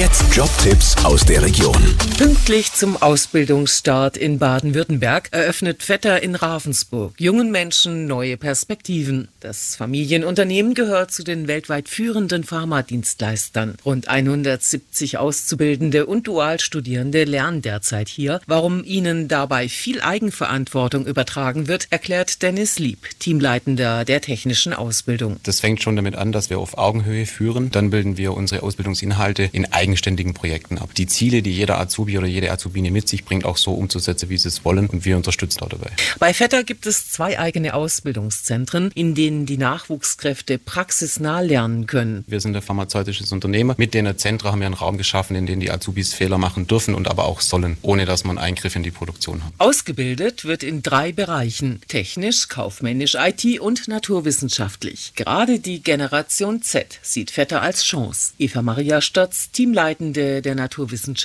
Jetzt Jobtipps aus der Region. Pünktlich zum Ausbildungsstart in Baden-Württemberg eröffnet Vetter in Ravensburg jungen Menschen neue Perspektiven. Das Familienunternehmen gehört zu den weltweit führenden Pharmadienstleistern. Rund 170 Auszubildende und Dualstudierende lernen derzeit hier. Warum ihnen dabei viel Eigenverantwortung übertragen wird, erklärt Dennis Lieb, Teamleitender der technischen Ausbildung. Das fängt schon damit an, dass wir auf Augenhöhe führen. Dann bilden wir unsere Ausbildungsinhalte in eigenständigen Projekten ab. Die Ziele, die jeder Azubi oder jede Azubine mit sich bringt, auch so umzusetzen, wie sie es wollen, und wir unterstützen auch dabei. Bei Vetter gibt es 2 eigene Ausbildungszentren, in denen die Nachwuchskräfte praxisnah lernen können. Wir sind ein pharmazeutisches Unternehmen. Mit den Zentren haben wir einen Raum geschaffen, in dem die Azubis Fehler machen dürfen und aber auch sollen, ohne dass man Eingriff in die Produktion hat. Ausgebildet wird in 3 Bereichen: technisch, kaufmännisch, IT und naturwissenschaftlich. Gerade die Generation Z sieht Vetter als Chance. Eva Maria Stotz, Teamleitende der Naturwissenschaft